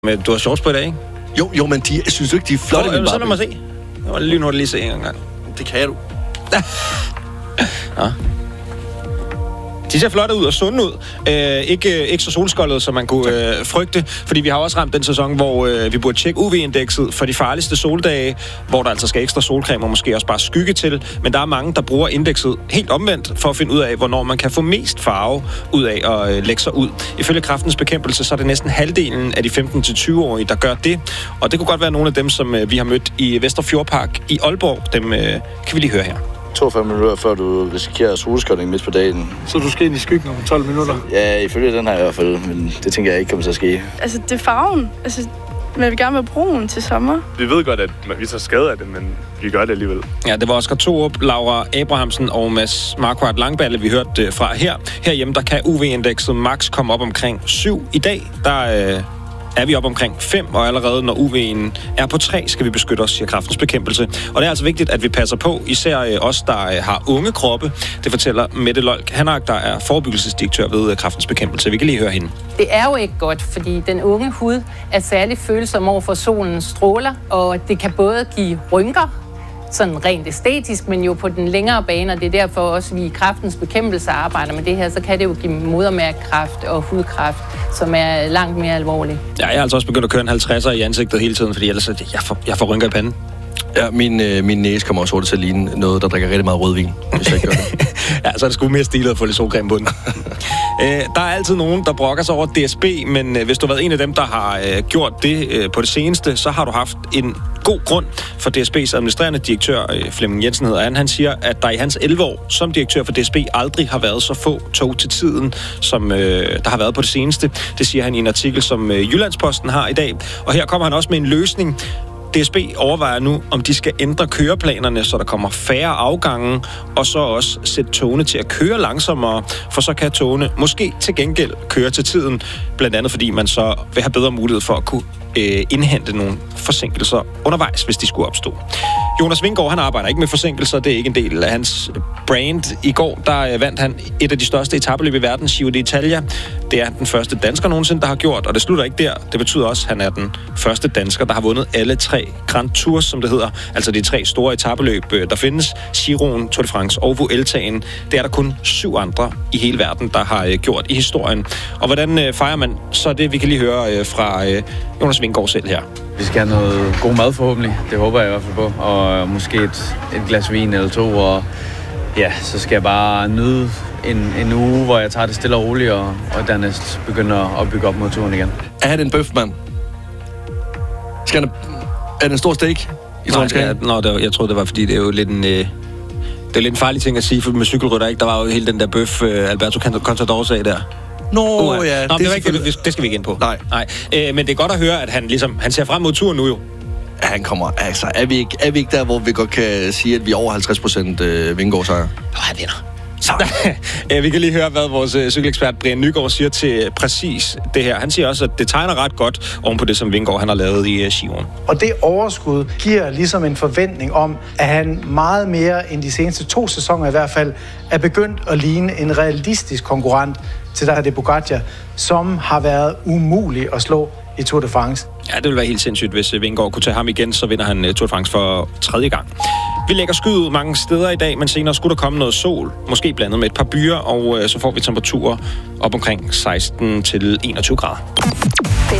Men du har shorts på i dag, ikke? Jo, men jeg synes ikke, de er flotte. Så lad mig se. Jeg var lige nu lige se en gang. Det kan du. Ja. De ser flotte ud og sunde ud. Ikke så solskoldet, som man kunne frygte, fordi vi har også ramt den sæson, hvor vi burde tjekke UV-indekset for de farligste soldage, hvor der altså skal ekstra solcreme og måske også bare skygge til. Men der er mange, der bruger indekset helt omvendt for at finde ud af, hvornår man kan få mest farve ud af at lægge sig ud. Ifølge Kræftens Bekæmpelse, så er det næsten halvdelen af de 15-20-årige, der gør det. Og det kunne godt være nogle af dem, som vi har mødt i Vesterfjordpark i Aalborg. Dem kan vi lige høre her. 42 minutter, før du risikerer solskolning midt på dagen. Så du skal ind i skyggen om 12 minutter? Ja, ifølge den her i hvert fald, men det tænker jeg ikke kommer til at ske. Altså, det er farven. Altså, man vil gerne være brun til sommer. Vi ved godt, at vi tager skade af det, men vi gør det alligevel. Ja, det var Oscar Thorup, Laura Abrahamsen og Mads Marquardt Langballe, vi hørte fra her. Herhjemme, der kan UV-indekset max komme op omkring 7. I dag, der er vi op omkring 5, og allerede når UV'en er på 3, skal vi beskytte os, siger Kræftens Bekæmpelse. Og det er altså vigtigt, at vi passer på, især os, der har unge kroppe. Det fortæller Mette Lolk Hannak, der er forebyggelsesdirektør ved Kræftens Bekæmpelse. Vi kan lige høre hende. Det er jo ikke godt, fordi den unge hud er særlig følsom over for solens stråler, og det kan både give rynker, sådan rent æstetisk, men jo på den længere bane, og det er derfor også, vi i Kræftens Bekæmpelse arbejder med det her, så kan det jo give modermærkekræft og hudkræft, som er langt mere alvorlig. Ja, jeg har altså også begyndt at køre en 50'er i ansigtet hele tiden, fordi ellers jeg får rynker i panden. Ja, min næse kommer også hurtigt til at ligne noget, der drikker rigtig meget rødvin, hvis jeg ikke gør det. Ja, så er det sgu mere stilet at få lidt solcreme på den. Der er altid nogen, der brokker sig over DSB, men hvis du har været en af dem, der har gjort det på det seneste, så har du haft en god grund. For DSB's administrerende direktør, Flemming Jensen hedder han siger, at der i hans 11 år som direktør for DSB aldrig har været så få tog til tiden, som der har været på det seneste. Det siger han i en artikel, som Jyllandsposten har i dag. Og her kommer han også med en løsning. DSB overvejer nu, om de skal ændre køreplanerne, så der kommer færre afgange, og så også sætte togene til at køre langsommere, for så kan togene måske til gengæld køre til tiden, blandt andet fordi man så vil have bedre mulighed for at kunne indhente nogle forsinkelser undervejs, hvis de skulle opstå. Jonas Vingegaard, han arbejder ikke med forsinkelser, det er ikke en del af hans brand. I går, der vandt han et af de største etapeløb i verden, Giro d'Italia. Det er den første dansker nogensinde, der har gjort, og det slutter ikke der. Det betyder også, at han er den første dansker, der har vundet alle 3 Grand Tours, som det hedder. Altså de 3 store etapeløb, der findes. Giroen, Tour de France og Vueltaen. Det er der kun 7 andre i hele verden, der har gjort i historien. Og hvordan fejrer man så det? Vi kan lige høre fra Jonas Vingegaard selv her. Vi skal have noget god mad forhåbentlig. Det håber jeg i hvert fald på. Og måske et glas vin eller 2. Og ja, så skal jeg bare nyde en uge, hvor jeg tager det stille og roligt, og dernæst begynder at bygge op mod turen igen. Er han en bøf, mand? Er det en stor steak? Jeg tror, det var, fordi det er jo lidt en... Det er lidt en farlig ting at sige, for med cykelrytter, ikke? Der var jo hele den der bøf, Alberto Contador sagde der. Nå, ja. Nå, det skal vi ikke ind på. Nej. Men det er godt at høre, at han ser frem mod turen nu jo. Han kommer, altså, er vi ikke der, hvor vi godt kan sige, at vi er over 50% Vingegaard-sejr? Han vinder. Vi kan lige høre, hvad vores cykelekspert Brian Nygaard siger til præcis det her. Han siger også, at det tegner ret godt oven på det, som Vingegaard han har lavet i Giroen. Og det overskud giver ligesom en forventning om, at han meget mere end de seneste 2 sæsoner i hvert fald er begyndt at ligne en realistisk konkurrent til Tadej Pogačar, som har været umulig at slå i Tour de France. Ja, det vil være helt sindssygt, hvis Vingegaard kunne tage ham igen, så vinder han Tour de France for 3. gang. Vi lægger skyet ud mange steder i dag, men senere skulle der komme noget sol, måske blandet med et par byer, og så får vi temperaturer op omkring 16 til 21 grader.